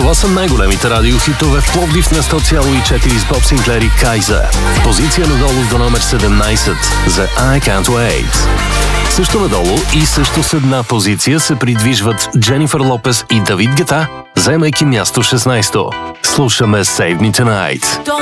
Това са най-големите радиохитове в Пловдив на 100,4 с Боб Синклер и Кайза. Позиция надолу до номер 17 за I Can't Wait. Също надолу и също с една позиция се придвижват Дженифър Лопес и Давид Гета, заемайки място 16. Слушаме Save Me Tonight.